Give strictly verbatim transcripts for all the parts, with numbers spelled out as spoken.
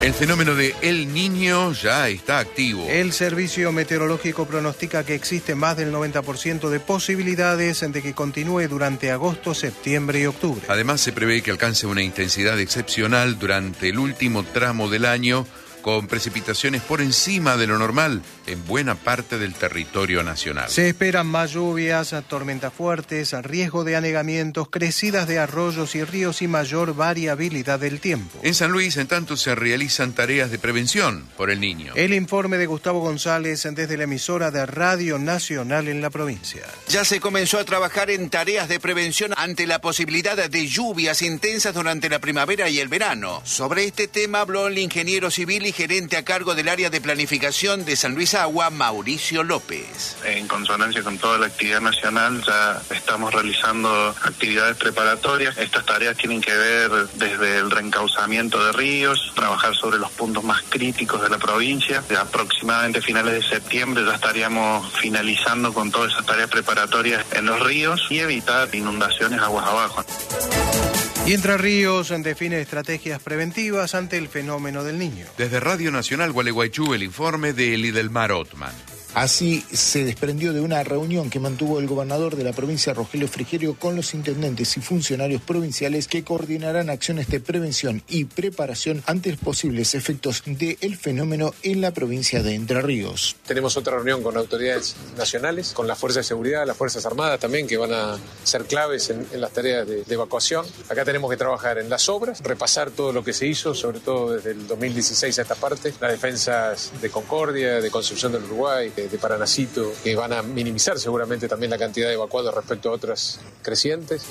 El fenómeno de El Niño ya está activo. El Servicio Meteorológico pronostica que existe más del noventa por ciento de posibilidades de que continúe durante agosto, septiembre y octubre. Además, se prevé que alcance una intensidad excepcional durante el último tramo del año, con precipitaciones por encima de lo normal en buena parte del territorio nacional. Se esperan más lluvias, tormentas fuertes, riesgo de anegamientos, crecidas de arroyos y ríos y mayor variabilidad del tiempo. En San Luis, en tanto, se realizan tareas de prevención por El Niño. El informe de Gustavo González desde la emisora de Radio Nacional en la provincia. Ya se comenzó a trabajar en tareas de prevención ante la posibilidad de lluvias intensas durante la primavera y el verano. Sobre este tema habló el ingeniero civil y gerente a cargo del área de planificación de San Luis Agua, Mauricio López. En consonancia con toda la actividad nacional, ya estamos realizando actividades preparatorias. Estas tareas tienen que ver desde el reencauzamiento de ríos, trabajar sobre los puntos más críticos de la provincia. De aproximadamente finales de septiembre ya estaríamos finalizando con todas esas tareas preparatorias en los ríos y evitar inundaciones aguas abajo. Y Entre Ríos define estrategias preventivas ante el fenómeno del Niño. Desde Radio Nacional Gualeguaychú, el informe de Lidelmar Ottman. Así se desprendió de una reunión que mantuvo el gobernador de la provincia, Rogelio Frigerio, con los intendentes y funcionarios provinciales que coordinarán acciones de prevención y preparación ante los posibles efectos del fenómeno en la provincia de Entre Ríos. Tenemos otra reunión con autoridades nacionales, con las fuerzas de seguridad, las fuerzas armadas también, que van a ser claves en, en las tareas de, de evacuación. Acá tenemos que trabajar en las obras, repasar todo lo que se hizo, sobre todo desde el dos mil dieciséis a esta parte, las defensas de Concordia, de Concepción del Uruguay, de Paranacito, que van a minimizar seguramente también la cantidad de evacuados respecto a otras crecientes.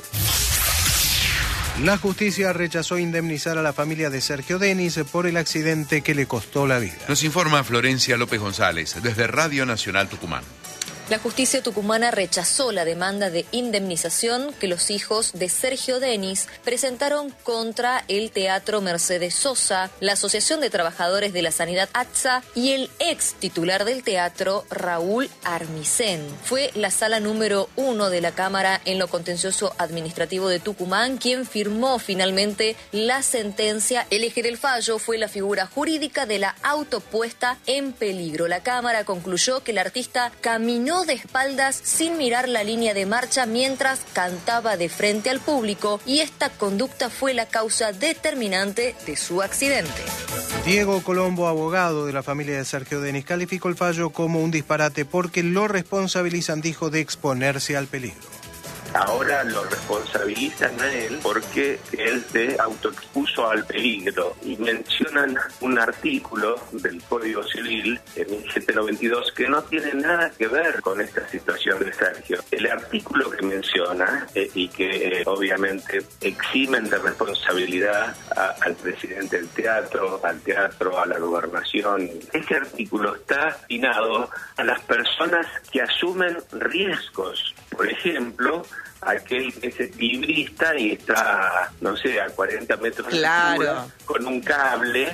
La justicia rechazó indemnizar a la familia de Sergio Denis por el accidente que le costó la vida. Nos informa Florencia López González, desde Radio Nacional Tucumán. La justicia tucumana rechazó la demanda de indemnización que los hijos de Sergio Denis presentaron contra el Teatro Mercedes Sosa, la Asociación de Trabajadores de la Sanidad A T S A y el ex titular del teatro, Raúl Armisen. Fue la sala número uno de la Cámara en lo contencioso administrativo de Tucumán quien firmó finalmente la sentencia. El eje del fallo fue la figura jurídica de la autopuesta en peligro. La Cámara concluyó que el artista caminó de espaldas sin mirar la línea de marcha mientras cantaba de frente al público y esta conducta fue la causa determinante de su accidente. Diego Colombo, abogado de la familia de Sergio Denis, calificó el fallo como un disparate porque lo responsabilizan, dijo, de exponerse al peligro. Ahora lo responsabilizan a él porque él se autoexpuso al peligro y mencionan un artículo del Código Civil, el mil setecientos noventa y dos, que no tiene nada que ver con esta situación de Sergio. El artículo que menciona eh, y que eh, obviamente eximen de responsabilidad a, al presidente del teatro, al teatro, a la gobernación, ese artículo está destinado a las personas que asumen riesgos. Por ejemplo, aquel que es equilibrista y está, no sé, a cuarenta metros claro. de altura con un cable.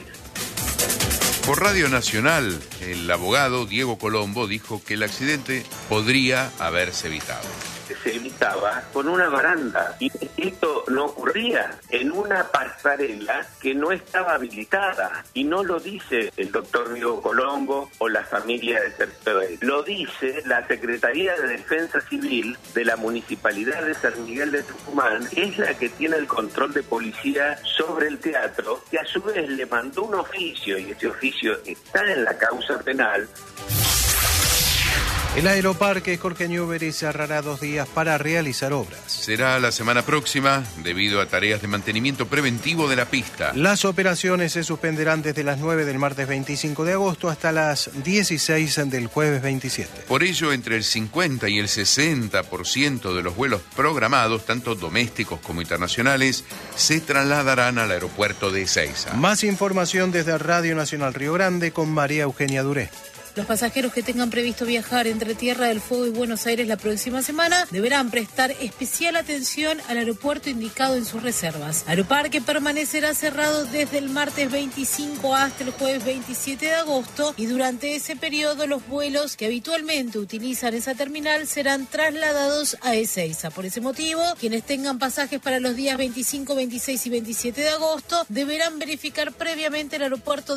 Por Radio Nacional, el abogado Diego Colombo dijo que el accidente podría haberse evitado. Se evitaba con una baranda y esto no ocurría en una pasarela que no estaba habilitada y no lo dice el doctor Diego Colombo o la familia de Sergio Denis, lo dice la Secretaría de Defensa Civil de la Municipalidad de San Miguel de Tucumán, que es la que tiene el control de policía sobre el teatro, que a su vez le mandó un oficio y ese oficio está en la causa penal. El Aeroparque Jorge Newbery cerrará dos días para realizar obras. Será la semana próxima debido a tareas de mantenimiento preventivo de la pista. Las operaciones se suspenderán desde las nueve del martes veinticinco de agosto hasta las dieciséis del jueves veintisiete. Por ello, entre el cincuenta y el sesenta por ciento de los vuelos programados, tanto domésticos como internacionales, se trasladarán al aeropuerto de Ezeiza. Más información desde Radio Nacional Río Grande con María Eugenia Duré. Los pasajeros que tengan previsto viajar entre Tierra del Fuego y Buenos Aires la próxima semana deberán prestar especial atención al aeropuerto indicado en sus reservas. Aeroparque permanecerá cerrado desde el martes veinticinco hasta el jueves veintisiete de agosto y durante ese periodo los vuelos que habitualmente utilizan esa terminal serán trasladados a Ezeiza. Por ese motivo, quienes tengan pasajes para los días veinticinco, veintiséis y veintisiete de agosto deberán verificar previamente el aeropuerto